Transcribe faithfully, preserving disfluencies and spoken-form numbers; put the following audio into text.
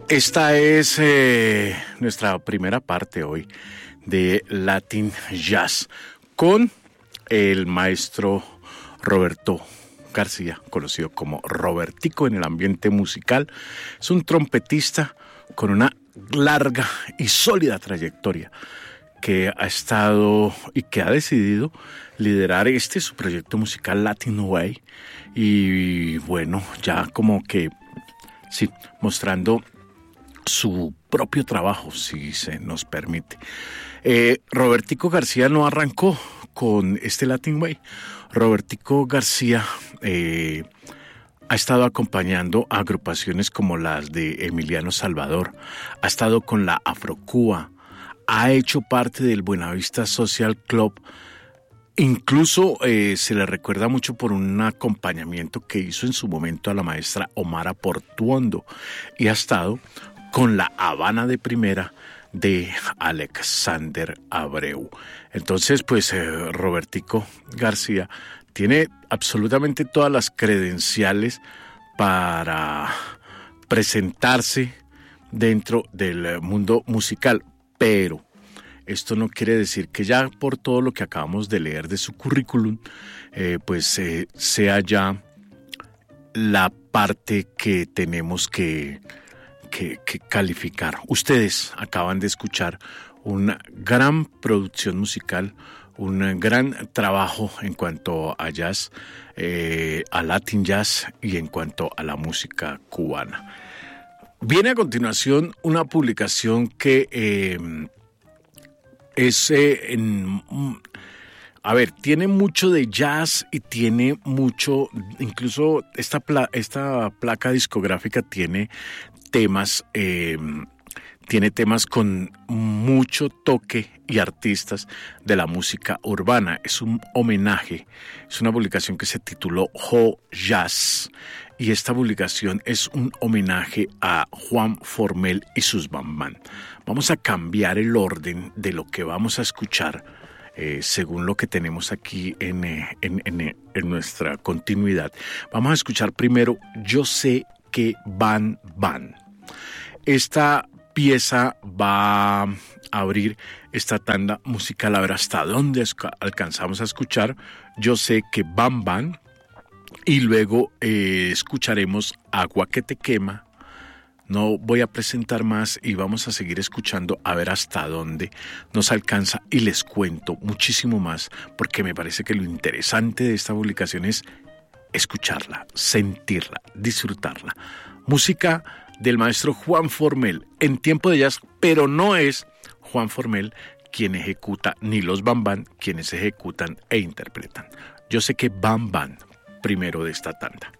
Esta es eh, nuestra primera parte hoy de Latin Jazz con el maestro Roberto García, conocido como Robertico en el ambiente musical. Es un trompetista con una larga y sólida trayectoria que ha estado y que ha decidido liderar este su proyecto musical Latin Way y bueno, ya como que sí, mostrando su propio trabajo, si se nos permite. Eh, Robertico García no arrancó con este Latin Way. Robertico García eh, ha estado acompañando a agrupaciones como las de Emiliano Salvador, ha estado con la Afrocuba, ha hecho parte del Buenavista Social Club. Incluso eh, se le recuerda mucho por un acompañamiento que hizo en su momento a la maestra Omara Portuondo y ha estado con la Habana de Primera de Alexander Abreu. Entonces, pues eh, Robertico García tiene absolutamente todas las credenciales para presentarse dentro del mundo musical, pero esto no quiere decir que ya por todo lo que acabamos de leer de su currículum, eh, pues eh, sea ya la parte que tenemos que, que, que calificar. Ustedes acaban de escuchar una gran producción musical, un gran trabajo en cuanto a jazz, eh, a Latin Jazz y en cuanto a la música cubana. Viene a continuación una publicación que eh, es, eh, en, a ver, tiene mucho de jazz y tiene mucho, incluso esta, pla, esta placa discográfica tiene temas, eh, tiene temas con mucho toque y artistas de la música urbana. Es un homenaje, es una publicación que se tituló Ho Jazz. Y esta publicación es un homenaje a Juan Formel y sus Bam Bam. Vamos a cambiar el orden de lo que vamos a escuchar eh, según lo que tenemos aquí en, eh, en, en, en nuestra continuidad. Vamos a escuchar primero Yo sé que van, van. Esta pieza va a abrir esta tanda musical, a ver hasta dónde alcanzamos a escuchar Yo sé que van, van. Y luego eh, escucharemos Agua que te quema. No voy a presentar más y vamos a seguir escuchando a ver hasta dónde nos alcanza. Y les cuento muchísimo más porque me parece que lo interesante de esta publicación es escucharla, sentirla, disfrutarla. Música del maestro Juan Formel en tiempo de jazz, pero no es Juan Formel quien ejecuta ni los Bam Bam quienes ejecutan e interpretan. Yo sé que Bam Bam primero de esta tanda.